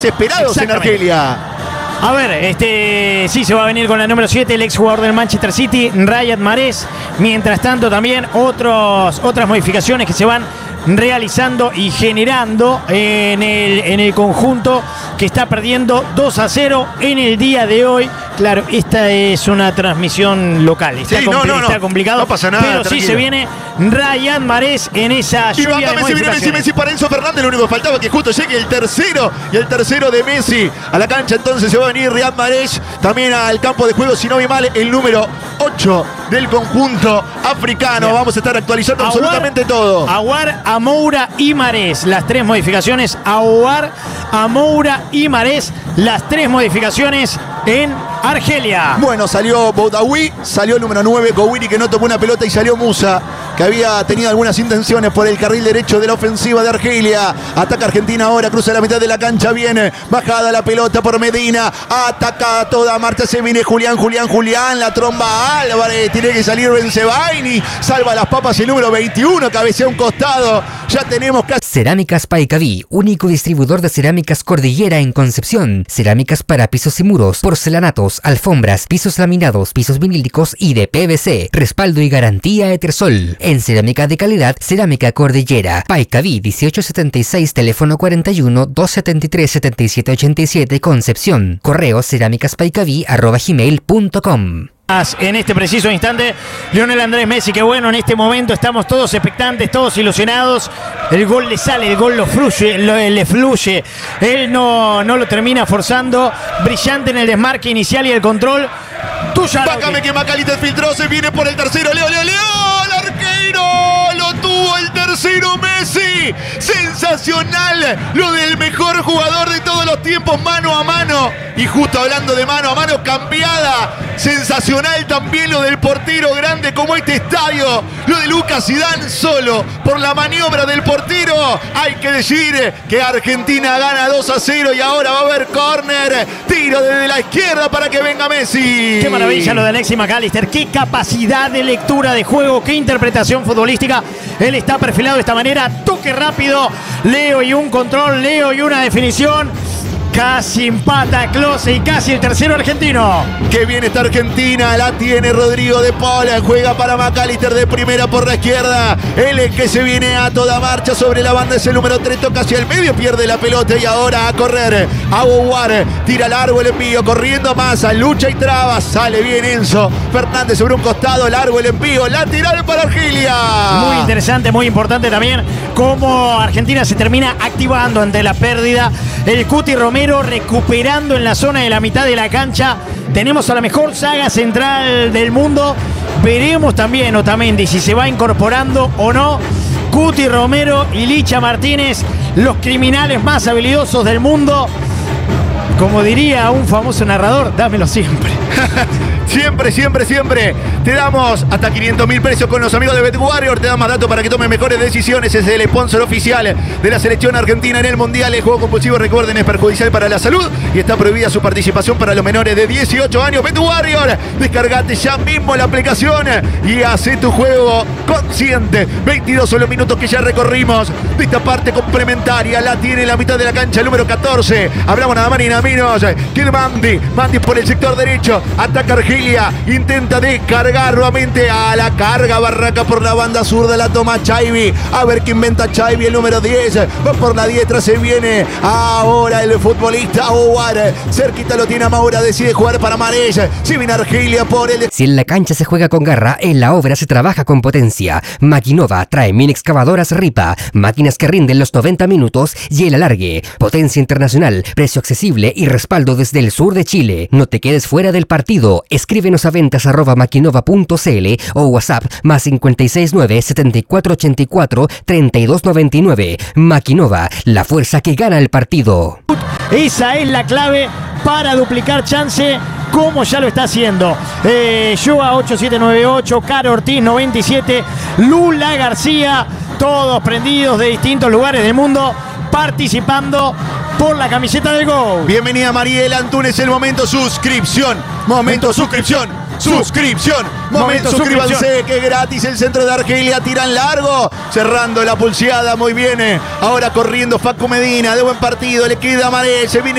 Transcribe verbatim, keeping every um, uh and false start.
Desesperados en Argelia. A ver, este sí se va a venir con la número siete, el exjugador del Manchester City, Riyad Mahrez. Mientras tanto, también otros, otras modificaciones que se van realizando y generando en el, en el conjunto que está perdiendo dos a cero en el día de hoy. Claro, esta es una transmisión local. Está, sí, compl no, no, no. está complicado. No pasa nada. Pero tranquilo. sí se viene Riyad Mahrez en esa lluvia y va, de Messi, viene Messi, Messi para Enzo Fernández. Lo único que faltaba que justo llegue el tercero. Y el tercero de Messi a la cancha. Entonces se va a venir Riyad Mahrez también al campo de juego. Si no vi mal, el número ocho del conjunto africano. Bien. Vamos a estar actualizando Aouar, absolutamente todo. Aouar, Amoura y Mahrez. Las tres modificaciones. Aouar, Amoura y Mahrez. Las tres modificaciones en Argelia. Bueno, salió Boudaoui, salió el número nueve, Gouiri, que no tocó una pelota, y salió Musa, que había tenido algunas intenciones por el carril derecho de la ofensiva de Argelia. Ataca Argentina ahora, cruza la mitad de la cancha, viene bajada la pelota por Medina, ataca a toda marcha, se viene Julián, Julián, Julián, la tromba Álvarez, tiene que salir Bensebaini, salva las papas el número veintiuno, cabecea un costado, ya tenemos casi... Cerámicas Paicaví, único distribuidor de cerámicas Cordillera en Concepción, cerámicas para pisos y muros, porcelanatos, alfombras, pisos laminados, pisos vinílicos y de P V C, respaldo y garantía Etersol. En cerámica de calidad, Cerámica Cordillera. Paicaví dieciocho setenta y seis, teléfono cuarenta y uno, doscientos setenta y tres, setenta y siete ochenta y siete, Concepción. Correo cerámicaspaicaví arroba gmail punto com. En este preciso instante, Lionel Andrés Messi, que bueno, en este momento estamos todos expectantes, todos ilusionados. El gol le sale, el gol lo fluye, lo, le fluye. Él no, no lo termina forzando. Brillante en el desmarque inicial y el control. Tuya. Bácame que Macalister filtró, se viene por el tercero. Leo, Leo, Leo, el arquero. Lo tuvo el tercero Messi. Sensacional. Lo del mejor jugador de todos los tiempos, mano a mano. Y justo hablando de mano a mano, cambiada. Sensacional también lo del portero, grande como este estadio. Lo de Lucas Zidane solo por la maniobra del portero. Hay que decir que Argentina gana dos a cero y ahora va a haber córner. Tiro desde la izquierda para que venga Messi. Qué maravilla lo de Alexis McAllister. Qué capacidad de lectura de juego. Qué interpretación futbolística. Él está perfilado de esta manera. Toque rápido. Leo y un control. Leo y una definición. Casi empata Klose y casi el tercero argentino. Qué bien está Argentina, la tiene Rodrigo de Paul, juega para Macalister de primera por la izquierda. Él es que se viene a toda marcha sobre la banda, es el número tres, toca hacia el medio, pierde la pelota y ahora a correr. Aouar, tira largo el envío, corriendo Massa, lucha y traba, sale bien Enzo Fernández sobre un costado, largo el envío, lateral para Argelia. Muy interesante, muy importante también cómo Argentina se termina activando ante la pérdida. El Cuti Romero recuperando en la zona de la mitad de la cancha. Tenemos a la mejor saga central del mundo. Veremos también Otamendi si se va incorporando o no. Cuti Romero y Licha Martínez, los criminales más habilidosos del mundo. Como diría un famoso narrador, dámelo siempre. Siempre, siempre, siempre. Te damos hasta quinientos mil pesos con los amigos de BetWarrior. Te damos más datos para que tomes mejores decisiones. Es el sponsor oficial de la selección argentina en el Mundial. El juego compulsivo, recuerden, es perjudicial para la salud y está prohibida su participación para los menores de dieciocho años. BetWarrior, descargate ya mismo la aplicación y hace tu juego consciente. veintidós son los minutos que ya recorrimos de esta parte complementaria. La tiene en la mitad de la cancha el número catorce. Hablamos nada más ni nada menos que de Mandi. Mandi por el sector derecho. Ataca Argelia. Intenta descargar nuevamente a la carga. Barraca por la banda zurda. La toma Chaibi. A ver qué inventa Chaibi, el número diez. Va por la diestra. Se viene ahora el futbolista Aouar. Cerquita lo tiene a Maura. Decide jugar para Mahrez. Se viene Argelia por el... Si en la cancha se juega con garra, en la obra se trabaja con potencia. Maquinova trae mini excavadoras Ripa. Máquinas que rinden los noventa minutos y el alargue. Potencia internacional, precio accesible y respaldo desde el sur de Chile. No te quedes fuera del partido. Escríbenos a ventas arroba maquinova punto cl o WhatsApp más cinco seis nueve, setenta y cuatro ochenta y cuatro, treinta y dos noventa y nueve. Maquinova, la fuerza que gana el partido. Esa es la clave para duplicar chance, como ya lo está haciendo. Eh, Joa ocho siete nueve ocho, Caro Ortiz noventa y siete, Lula García, todos prendidos de distintos lugares del mundo, participando por la camiseta del Go. Bienvenida Mariela Antunes, el momento suscripción. Momento suscripción. suscripción. Momento, Momento, suscríbanse, suscripción. que es gratis. El centro de Argelia, tiran largo, cerrando la pulseada, muy bien. Ahora corriendo Facu Medina, de buen partido, le queda Marel, se viene